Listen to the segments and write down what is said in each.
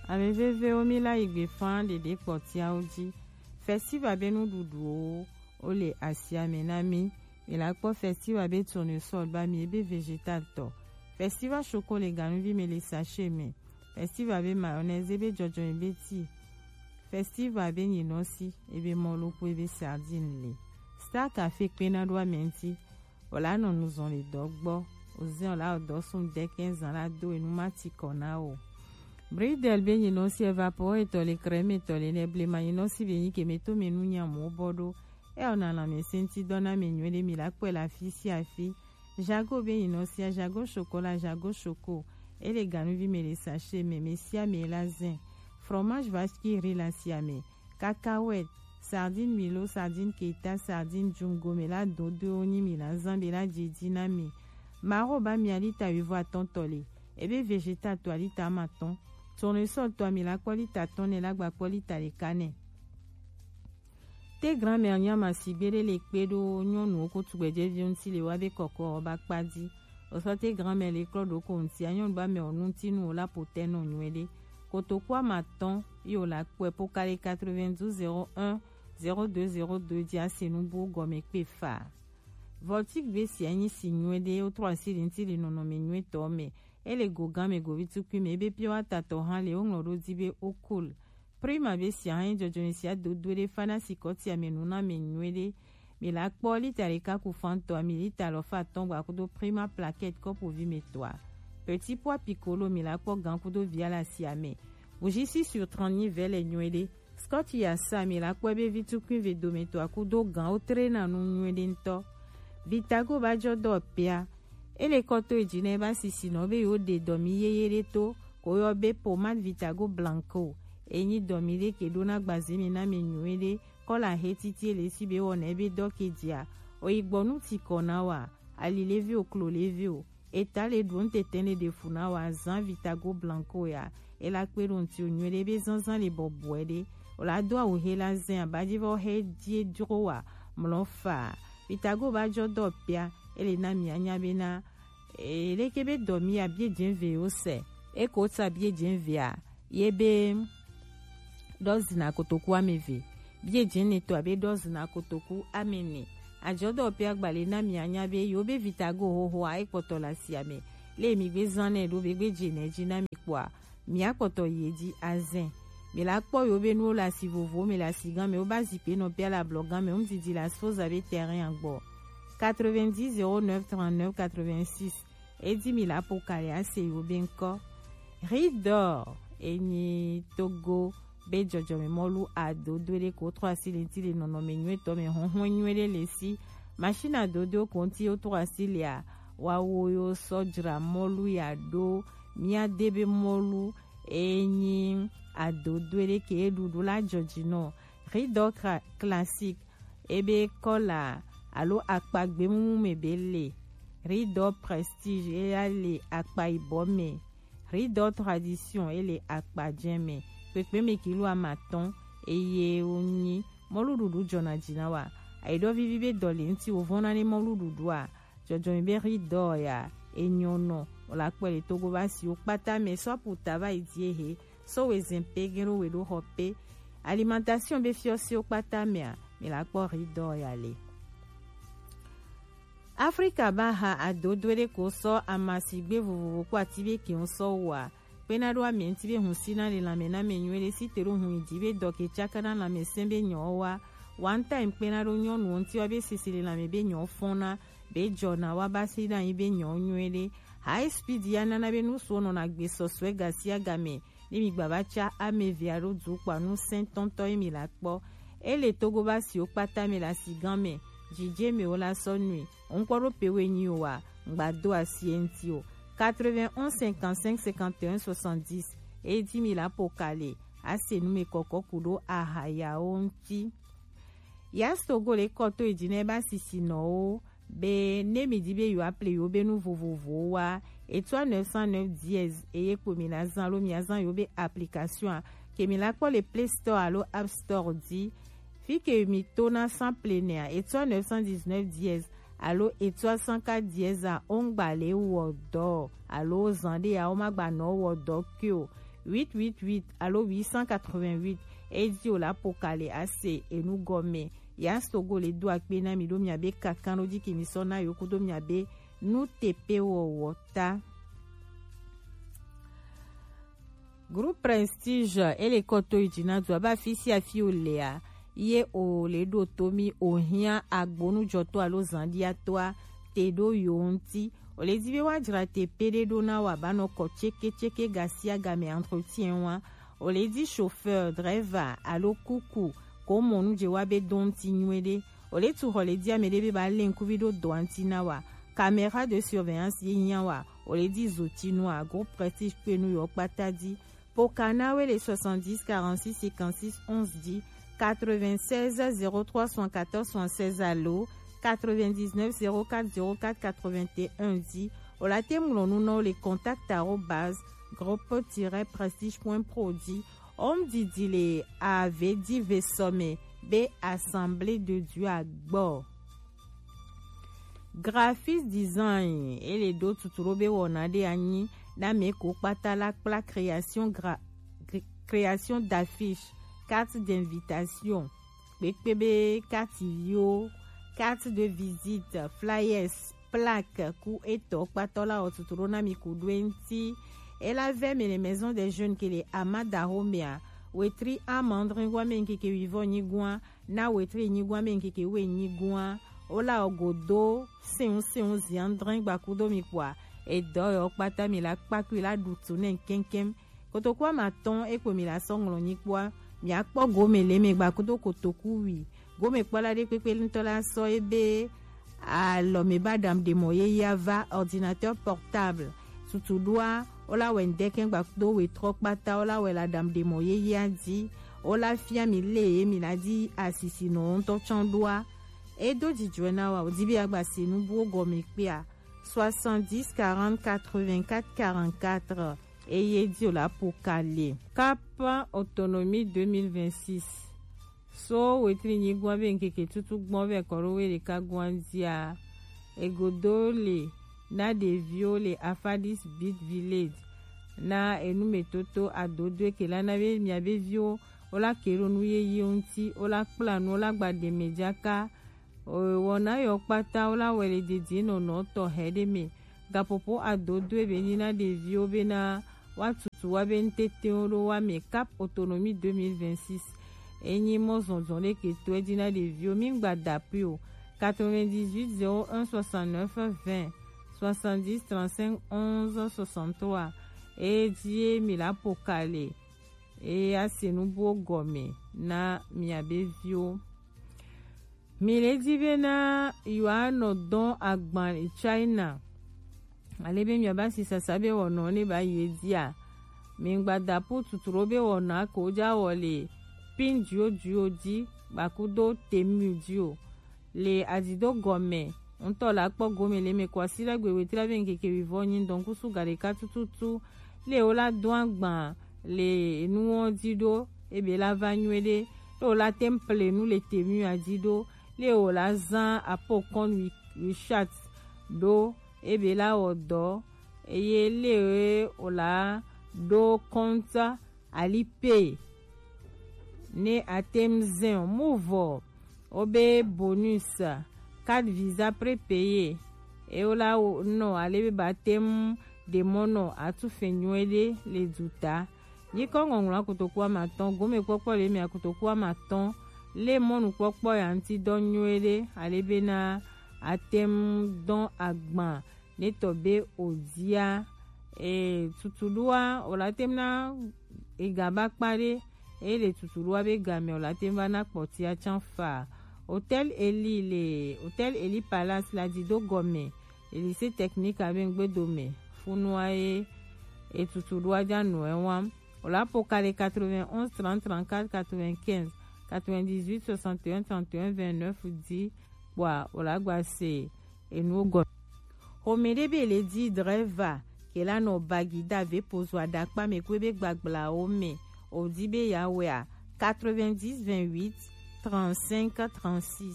Ameveve omila igbe fan dede kpotia oji. Festival be nou dudu o le asiame nami. Milakpo festival be tournesol ba mi ebe végétal to. Festival choco le ganuvi me le sachet me. Festival be mayonnaise ebe jojo ebe ti. Festival be nyinosi ebe moloko ebe sardine le. Star Café pena doa menti. Ola non nous on les dogbo. Oze ola odosum de 15 ans la do enumati kona o. Bridel be nyinosi evapore to le creme to le neble ma nyinosi be nyike meto menu nyamo bodo. E ona la me senti dona menywele milakpo la fi si afi. Jago be nyinosi a jago chocolat jago choco. E le ganuvi me le sachet me mesia me la zin. Fromage vache qui rit la siame. Cacahuète. Sardine Milo, sardine Keita, sardine Jungo, mela dodo oni mila zambela djedina mi. Maroba mialita uvo a tontole. Ebe végétal toalita maton. Tournesol toi mila kwalita ton et la gba kwalita le kane. Te grand-mère nyama sibere le kpedo nyonu oko tugbeje vionti le wabe koko oba kpadi. Oso te grand-mère le klodo konti anyon ba me onunti nou la poteno nywele. Kotokwa maton yo la kwe pokale 9201 0202 dia senubu gome kpe fa. Voltic be si anyi si nywede o 3 silinti le nono me nywe tome. Ele gogan me govitu kwi me ebe pio atato han le ongloro dibe okul. Prima be si anyi jojoni si adodwele fana si koti amenuna me nywede. Me la kpo litare kaku fanto amilita lo fa tongwa kudo prima plaquette kopo vi me toa. Petit pois piccolo mi la po gankudo via la siame. Ujisi sur 30 nivel e nywede. Scott ya sa mi la po be vitu kwi ve dometo akudo gan o trena nu nywede nto. Vitago ba jodo pia. Ele koto e jine ba sisi no be yo de domi yeyere to. Koyo be pomade Vitago blanco. Eni domi le ke dona gbazemi na me nywede. Kola hetiti le si be won ebe doke dia. O igbonu ti konawa. Ali levi o klo levi o. Etale donte tene de funa wa zan Vitago blanco ya. Ela kweronti o nywele be zanzan le bobwede. Ola doa o hela zen abadiva o he die duro wa mlon fa. Vitago ba jodo pia. Ele na mianya bena. Ele kebe domi a bie jenve o se. E kota bie jenve a. Yebe dozina kotoku ameve. Bie jene to abe dozina kotoku amene. Ajodo pia gbale na mianya be yobe Vitago ho a ekpoto la siame. Le mi gbe zane do be gbe jene jina mi kwa. Mi akoto yedi azen. Me la kpo yobe nou la si vovo me la sigan me oba zipe no pia la blogan me omdidi la sfoz abe terrain angbo. 90 09 39 86. Edi mi la pokale ase yobe nko. Ridor eni Togo be jojo me molu ado dwele ko 3 silinti le nono me nywe to me honhon nywele le si. Machine a dodo konti o 3 silia. Wawoyo sojra molu ya do. Mia debe molu eni ado dwele ke edudu la jojino. Ridor classique ebe kola alo akpagbe mume bele. Ridor prestige ele akpa ibome. Ridor tradition ele akpa jeme. Pekpe me kilo amaton eye onyi molududu jona jinawa. Aido vivibe dole nti ovona ne molududu a. Jojo mbe Ridor ya enyono. Ola kwele Togo basi o pata me so putaba idiehe. So wezempegero wedo hope. Alimentation be fiosi o pata me la kwa Ridor ya le. Afrika baha adodwele ko so amasigbe vuvu kwa tibe ki on so wa. Penado a mentibe hunsina le lamena menywele si teru huidibe doke chakana la mesembe nyowa. One time penado nyon wonti wabe sisile la mebe nyon fona. Be jona wabasi na ibe nyon nywele. High speed yana na be nou sono na gbe soswe gasia game. Ni mi babacha ame viaro dzukwa nou sentonto emi lakpo. Ele Togo basi o pata me la sigame. Jije me ola sonui. Onkwaro pewe nyiwa. Ngbado a sienti o. 91 55 51 70. Edi mi la pokale. Ase nou me koko kudo ahaya onti. Yas Togo le koto edine basi sino. Be ne mi dibe yo aple yo be nou vovovo wa. Etwa 909 diez. Eye ko mi la zan lo mi azan yo be application. Ke mi la kwa le Play Store alo App Store di. Fike mi tona sans plénère. Etwa 919 diez. Alo etwa 104 diez a ongbale wodo. Alo zande ya omagba no wodo kyo. 888 allo 888 edi ola pokale ase enu gome ya sogo le do akpena mi do miabe kakano di kimisona yoko do miabe nu tepe wota. Groupe Prestige ele koto ijina do ba fisi afi olea ye o le do tomi ohia agbonu joto alo zandia toa tedo yonti o le dibe wajra tepe de do na wa bano ko cheke gasia game entretien wa o le di chauffeur driver alo kuku ko monu je wabe donti nwede o le tu ho le di amede ba lenku video do antina wa caméra de surveillance yin wa o le di zotinwa Groupe Prestige penu yo patadi Pokanawe les 70 46 56 11 10 96 03 114 76 allo 99 04 04 81 10 olate moulonouno les contacts @groupe-prestige.prodi om didi les ave dive somme be assemblée de Dieu à Gbo graphiste design et les d'autres tuturobe wonade ani na meko patala la création d'affiches, cartes d'invitation, pépé, carte video, carte de visite, flyers, plaques, kou eto patola otuturona mikudwenti. Elle avait les maisons des jeunes que les amada romea, wetri amandre ngwamenke ke vivo nigwa, na wetri nigwamenke ke we nigwa, ola ogodo, seun ziandren bakudo mikwa. Et doyo pata mi la kpaku la dutune kenkem kotokwa maton ekwe mi la songlo nikwa mi akpo gome le me gba kotoku wi gome kpala de pepe ntola so ebe alo me badam de moye yava ordinateur portable tutudwa ola wendeken gba do we trok pata ola we la dam de moye yadi ola fia mi le mi la di asisi no to chandwa edo di jona wa odibi agba sinu bu gome pia 70 40 84 44 et yedi la pour caler cap autonomie 2026 so wetri ni gwabe nkeke tutu gbobe korowe le kagwandia egodole na de viole afadis bit village na enu metoto adodo kela na be miabe vio ola keronu ye yonti ola planu ola gbade mediaka wona yo pata ola wele dedi no no to hedeme gapopo adodo ebenina de vio bena watutu wa bentete oro wa make up autonomie 2026 enyi mozonzon le keto edina de vio mingba dapio 98 01 69 20 70 35 11 63 e die mila pokale e asenubo gome na miabe vio miledi bena yuano don agban China alebe miaba sisa sabe wono ne ba yedia mingba dapo tuturobe wona ko ja wole pin dio di bakudo temu dio le adido gome onto la po gome le me kwasira gbewe traven keke vivoni donc su gare ka tututu le ola don agban le nuon dido ebe la vanywede o la temple nu le temu adido le o la zan apo kon wi chat do ebe la odo eye le o la do konta alipe ne atem zen movo obe bonus 4 visa prépayé e o la no alebe batem de mono atu fenywede le duta ni kongon la kutokwa maton gome popo le mi akutokwa maton le monu popo yanti don nywede alebe na atem don agban ne tobe odia e tutulua olatem na egaba pare e le tutulua be game olatem na potia chanfa Hôtel Eli Palace la dido gome le lycée technique avec Gbedome Funwaye et tutulua janu enwam ola pokale 91 30 34 95 98 61 31 29 10 wa ola gbase enu go homedebe le di driver ke la no bagida ve pozwa dakpa me kwebe gbagbla ome odibe yawe 90 28 35 36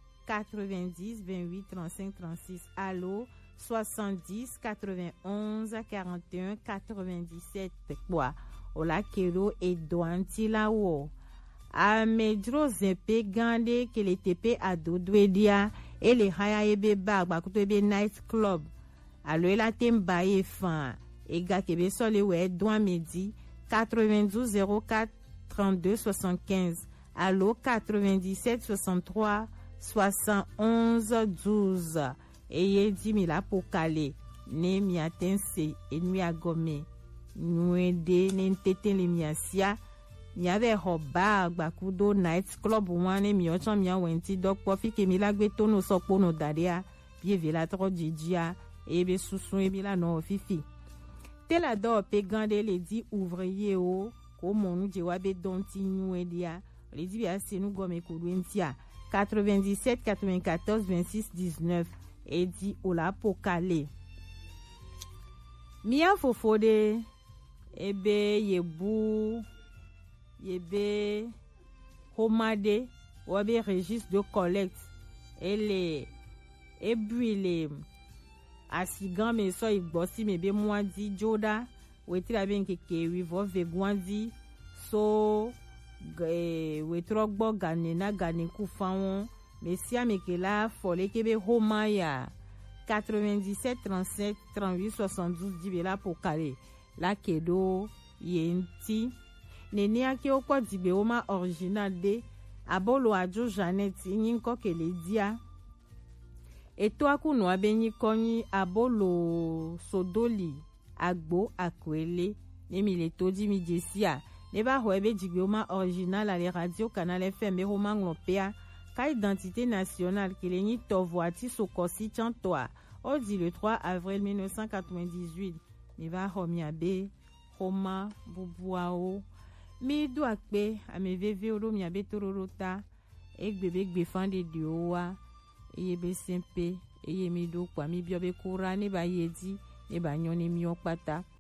90 28 35 36 allo 70 91 41 97 kwa ola kero edoanti la wo amedro zepe gande kele tepe adodwedia ele haya ebe bar bakuto ebe night club alo ela temba e fan ega kebe sole we douan midi 92 04 32 75 allo 97 63 71 12 eye di mi la pokale ne mi atense e nui agome nuede ne ntete le mi asia mi ave hoba agbakudo night club wane mi ocho mi awenti dokpo fike mi la gbe tono sopo no daria bi eve la tro jijia ebe susun ebi la no fifi te la do pe gande le di ouvrier o ko monu je wabe donti nuedia le di bia senu gome ko duentia 97 94 26 19 et dit ola pokale mia fofode ebe yebu yebe homade wabe registre de collecte ele ebuile asigan me so igbosi me be mwadi joda weti la ben keke wivo vegwandi so wetrogbo gane na gane ku fawon Messia Mekela Fole Kebe Homaya 97 37 38 72 Dibela Pokale La Kedo Yenti Nene Ake Okwa Dibe Oma original de Abolo Ajo Janet Nyinko Kele Dia Eto Akuno Abeni Konyi Abolo Sodoli Agbo Akwele Nemile Todi Mijesia Neba Hoebe Dibe Oma original Ale Radio Canal FM Homa Nglopea Ka identité nationale Keleni Tovoati Sokosi Chantoa Odi le 3 avril 1998 Neva Homiabe Homa Bubuao Mi do akpe ameveve oro miabe tororota Egbebe fande diowa Eyebe sempe Eye mi do kwa mi biobe kura Neba yedi Neba nyone mi okpata